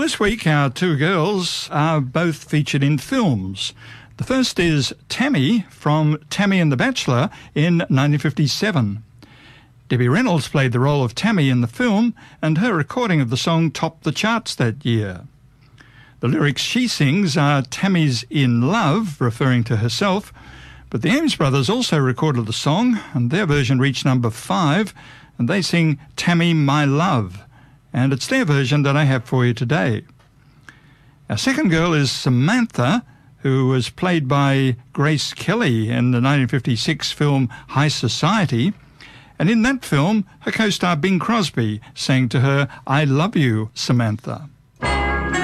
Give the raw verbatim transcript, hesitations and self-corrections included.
this week our two girls are both featured in films. The first is Tammy from Tammy and the Bachelor in nineteen fifty-seven. Debbie Reynolds played the role of Tammy in the film, and her recording of the song topped the charts that year. The lyrics she sings are Tammy's In Love, referring to herself, but the Ames brothers also recorded the song, and their version reached number five, and they sing Tammy My Love, and it's their version that I have for you today. Our second girl is Samantha, who was played by Grace Kelly in the nineteen fifty-six film High Society, and in that film her co-star Bing Crosby sang to her, I Love You, Samantha.